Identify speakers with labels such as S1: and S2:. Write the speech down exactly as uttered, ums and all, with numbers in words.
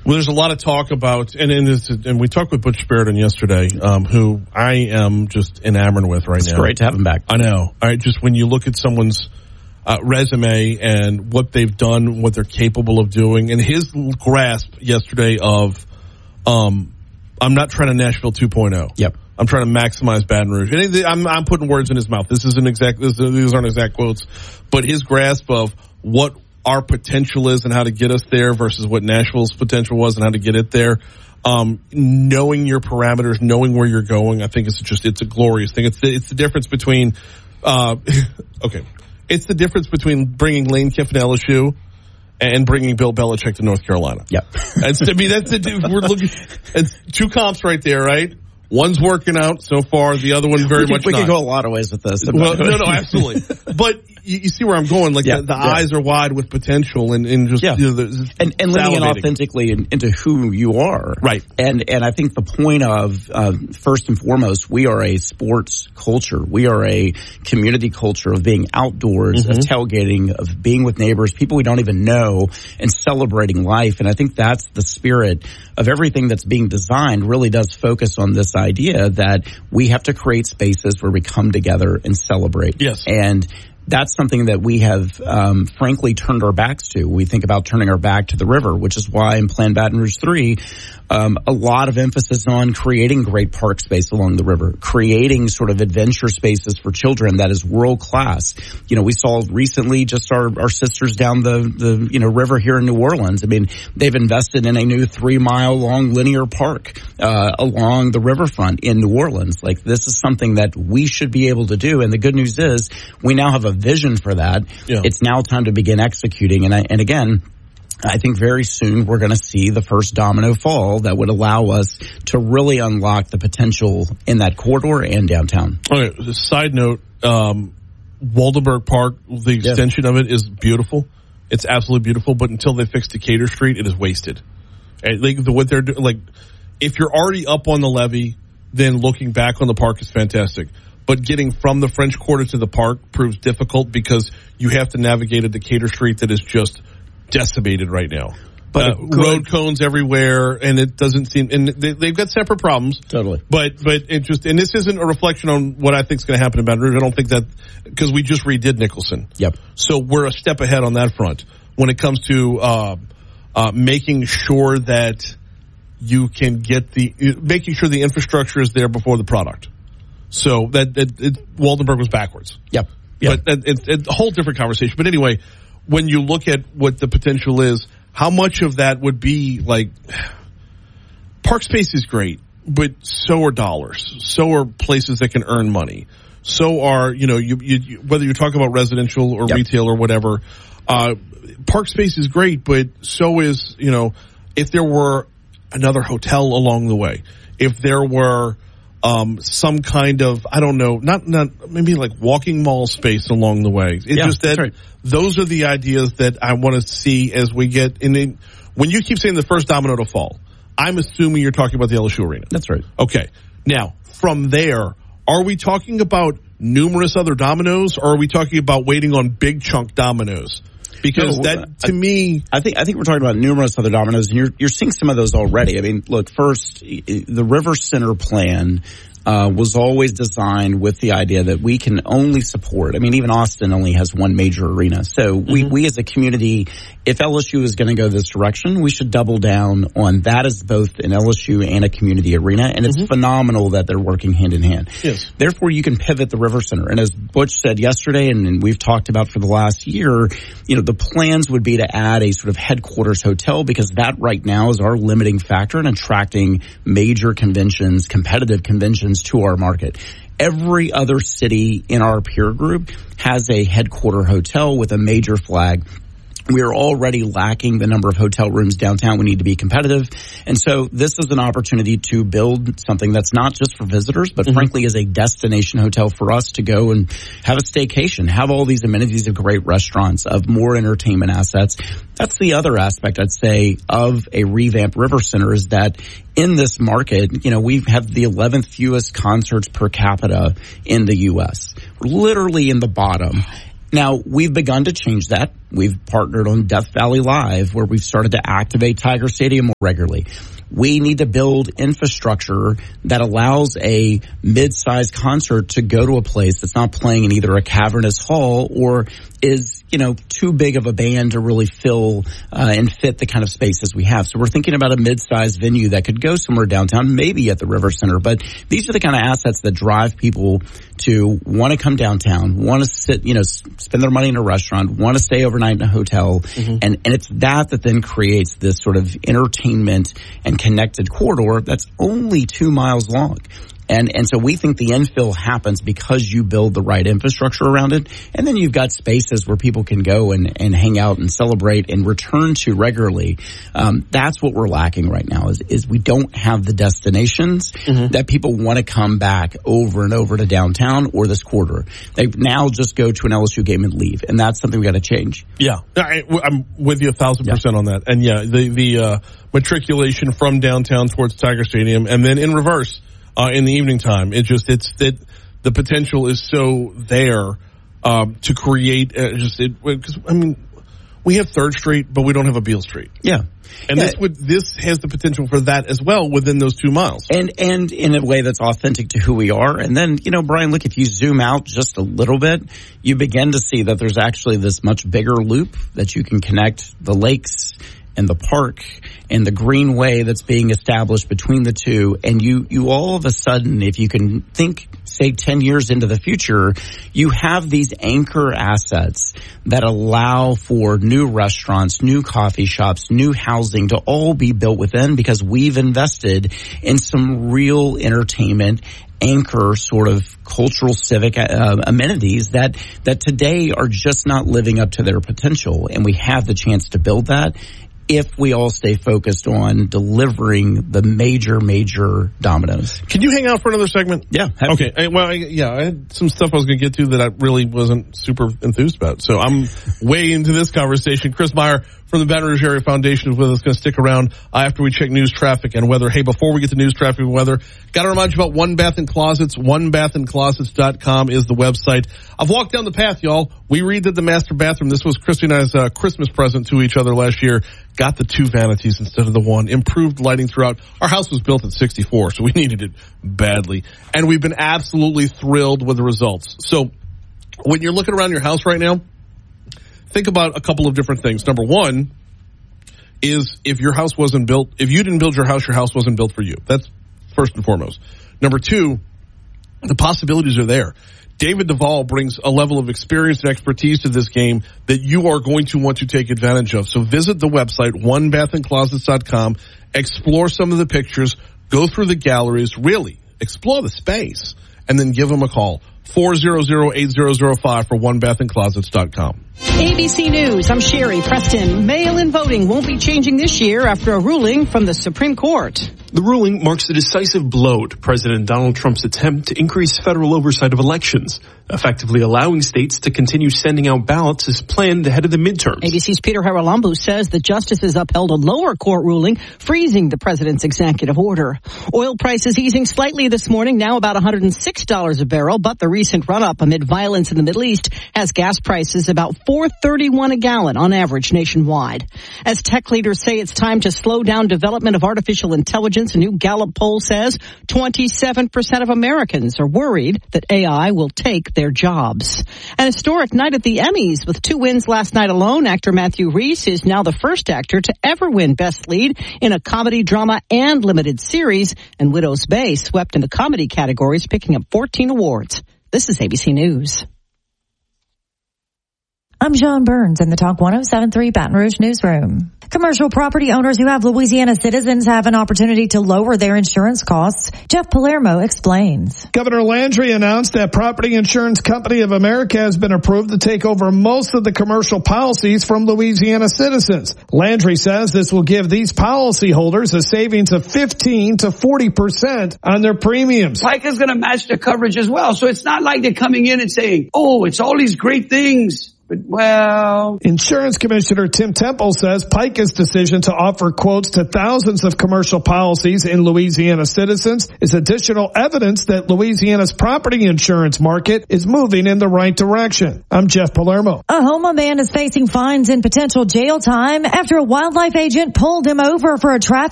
S1: Well, there's a lot of talk about, and and, this, and we talked with Butch Sheridan yesterday, um, who I am just enamored with right
S2: it's
S1: now.
S2: It's great to have him back.
S1: I know. All right, just when you look at someone's uh, resume and what they've done, what they're capable of doing, and his grasp yesterday of, um, I'm not trying to Nashville two point oh.
S2: Yep.
S1: I'm trying to maximize Baton Rouge. And I'm, I'm putting words in his mouth. This isn't exact. This, these aren't exact quotes, but his grasp of what our potential is and how to get us there versus what Nashville's potential was and how to get it there. Um, knowing your parameters, knowing where you're going, I think it's just, it's a glorious thing. It's the, it's the difference between, uh, okay. It's the difference between bringing Lane Kiffin to L S U and bringing Bill Belichick to North Carolina.
S2: Yeah.
S1: It's, I mean, that's the, we're looking, it's two comps right there, right? One's working out so far. The other one very
S2: we could,
S1: much
S2: we
S1: not.
S2: We could go a lot of ways with this.
S1: Well, no, no, absolutely. But you, you see where I'm going. Like, yeah, the, the yeah. eyes are wide with potential and, and just,
S2: yeah.
S1: you know, the,
S2: and, and leaning in authentically in, into who you are.
S1: Right.
S2: And, and I think the point of, uh, first and foremost, we are a sports culture. We are a community culture of being outdoors, mm-hmm. of tailgating, of being with neighbors, people we don't even know, and celebrating life. And I think that's the spirit of everything that's being designed. Really does focus on this idea that we have to create spaces where we come together and celebrate.
S1: Yes.
S2: And that's something that we have, um, frankly, turned our backs to. We think about turning our back to the river, which is why in Plan Baton Rouge three, um, a lot of emphasis on creating great park space along the river, creating sort of adventure spaces for children that is world class. You know, we saw recently just our, our sisters down the, the, you know, river here in New Orleans. I mean, they've invested in a new three mile long linear park, uh, along the riverfront in New Orleans. Like, this is something that we should be able to do. And the good news is we now have a vision for that. Yeah. It's now time to begin executing. And I, and again, I think very soon we're going to see the first domino fall that would allow us to really unlock the potential in that corridor and downtown.
S1: Okay, side note, um, Waldenberg Park, the extension yeah. of it is beautiful. It's absolutely beautiful, but until they fix Decatur Street, it is wasted. And like, the, what they're doing, like, if you're already up on the levee, then looking back on the park is fantastic. But getting from the French Quarter to the park proves difficult because you have to navigate a Decatur Street that is just decimated right now. But uh, road cones everywhere, and it doesn't seem. And they, they've got separate problems.
S2: Totally.
S1: But but it just, and this isn't a reflection on what I think is going to happen in Baton Rouge. I don't think that, because we just redid Nicholson.
S2: Yep.
S1: So we're a step ahead on that front when it comes to uh, uh, making sure that you can get the making sure the infrastructure is there before the product. So that, that it, Waldenberg was backwards.
S2: Yep. yep.
S1: But it's it, a whole different conversation. But anyway, when you look at what the potential is, how much of that would be like, park space is great, but so are dollars. So are places that can earn money. So are, you know, you, you whether you're talking about residential or yep. retail or whatever, uh, park space is great, but so is, you know, if there were another hotel along the way, if there were, Um, some kind of, I don't know, not, not, maybe like walking mall space along the way. It's
S2: yeah,
S1: just that
S2: right.
S1: those are the ideas that I want to see as we get in. The, when you keep saying the first domino to fall, I'm assuming you're talking about the L S U Arena.
S2: That's right.
S1: Okay. Now, from there, are we talking about numerous other dominoes, or are we talking about waiting on big chunk dominoes? Because no, that, to
S2: I,
S1: me,
S2: I think I think we're talking about numerous other dominoes, and you're you're seeing some of those already. I mean, look, first, the River Center plan uh, was always designed with the idea that we can only support. I mean, even Austin only has one major arena, so mm-hmm. we we as a community, if L S U is going to go this direction, we should double down on that as both an L S U and a community arena, and it's mm-hmm. phenomenal that they're working hand in hand.
S1: Yes.
S2: Therefore, you can pivot the River Center, and as Butch said yesterday, and, and we've talked about for the last year, you know, the plans would be to add a sort of headquarters hotel, because that right now is our limiting factor in attracting major conventions, competitive conventions to our market. Every other city in our peer group has a headquarter hotel with a major flag. We are already lacking the number of hotel rooms downtown. We need to be competitive. And so this is an opportunity to build something that's not just for visitors, but mm-hmm. frankly is a destination hotel for us to go and have a staycation, have all these amenities of great restaurants, of more entertainment assets. That's the other aspect, I'd say, of a revamped River Center, is that in this market, you know, we have the eleventh fewest concerts per capita in the U S. We're literally in the bottom. Now, we've begun to change that. We've partnered on Death Valley Live, where we've started to activate Tiger Stadium more regularly. We need to build infrastructure that allows a mid-sized concert to go to a place that's not playing in either a cavernous hall or is, you know, too big of a band to really fill uh, and fit the kind of spaces we have. So we're thinking about a mid-sized venue that could go somewhere downtown, maybe at the River Center. But these are the kind of assets that drive people to want to come downtown, want to sit, you know, spend their money in a restaurant, want to stay overnight in a hotel. Mm-hmm. And, and it's that that then creates this sort of entertainment and connected corridor that's only two miles long. And and so we think the infill happens because you build the right infrastructure around it. And then you've got spaces where people can go and, and hang out and celebrate and return to regularly. Um, that's what we're lacking right now is, is we don't have the destinations mm-hmm. that people want to come back over and over to downtown or this corridor. They now just go to an L S U game and leave. And that's something we got to change.
S1: Yeah, I, I'm with you a thousand percent yeah. on that. And yeah, the, the uh, matriculation from downtown towards Tiger Stadium and then in reverse. Uh, in the evening time, it just it's it the potential is so there um, to create uh, just it because I mean we have Third Street, but we don't have a Beale Street.
S2: Yeah,
S1: and
S2: yeah.
S1: this would this has the potential for that as well within those two miles,
S2: and and in a way that's authentic to who we are. And then you know, Brian, look, if you zoom out just a little bit, you begin to see that there's actually this much bigger loop that you can connect the lakes and the park and the greenway that's being established between the two. And you, you all of a sudden, if you can think, say, ten years into the future, you have these anchor assets that allow for new restaurants, new coffee shops, new housing to all be built within because we've invested in some real entertainment anchor sort of cultural civic uh, amenities that that today are just not living up to their potential. And we have the chance to build that if we all stay focused on delivering the major, major dominoes.
S1: Can you hang out for another segment?
S2: Yeah.
S1: Okay. I, well, I, yeah, I had some stuff I was going to get to that I really wasn't super enthused about. So I'm way into this conversation. Chris Meyer from the Baton Rouge Area Foundation is with us, going to stick around uh, after we check news, traffic, and weather. Hey, before we get to news, traffic, and weather, got to remind you about One Bath and Closets. one bath and closets dot com is the website. I've walked down the path, y'all. We redid the master bathroom. This was Christy and I's uh, Christmas present to each other last year. Got the two vanities instead of the one. Improved lighting throughout. Our house was built in sixty-four, so we needed it badly. And we've been absolutely thrilled with the results. So when you're looking around your house right now, think about a couple of different things. Number one is if your house wasn't built, if you didn't build your house, your house wasn't built for you. That's first and foremost. Number two, the possibilities are there. David Duvall brings a level of experience and expertise to this game that you are going to want to take advantage of. So visit the website, one bath and closets dot com, explore some of the pictures, go through the galleries, really explore the space, and then give them a call. four hundred, eight thousand five for one bath and closets dot com.
S3: A B C News, I'm Sherry Preston. Mail-in voting won't be changing this year after a ruling from the Supreme Court.
S4: The ruling marks a decisive blow to President Donald Trump's attempt to increase federal oversight of elections, effectively allowing states to continue sending out ballots as planned ahead of the midterms.
S3: A B C's Peter Haralambu says the justices upheld a lower court ruling freezing the president's executive order. Oil prices easing slightly this morning, now about one hundred six dollars a barrel, but the recent run-up amid violence in the Middle East has gas prices about four thirty-one a gallon on average nationwide. As tech leaders say it's time to slow down development of artificial intelligence, a new Gallup poll says twenty-seven percent of Americans are worried that A I will take their jobs. An historic night at the Emmys with two wins last night alone. Actor Matthew Rhys is now the first actor to ever win Best Lead in a comedy, drama, and limited series. And Widow's Bay swept in the comedy categories, picking up fourteen awards. This is A B C News.
S5: I'm John Burns in the Talk one oh seven point three Baton Rouge Newsroom. Commercial property owners who have Louisiana citizens have an opportunity to lower their insurance costs. Jeff Palermo explains.
S6: Governor Landry announced that Property Insurance Company of America has been approved to take over most of the commercial policies from Louisiana citizens. Landry says this will give these policyholders a savings of fifteen to forty percent on their premiums.
S7: P I C A is going to match the coverage as well. So it's not like they're coming in and saying, oh, it's all these great things. But, well...
S6: Insurance Commissioner Tim Temple says Pica's decision to offer quotes to thousands of commercial policies in Louisiana citizens is additional evidence that Louisiana's property insurance market is moving in the right direction. I'm Jeff Palermo.
S5: A Houma man is facing fines and potential jail time after a wildlife agent pulled him over for a traffic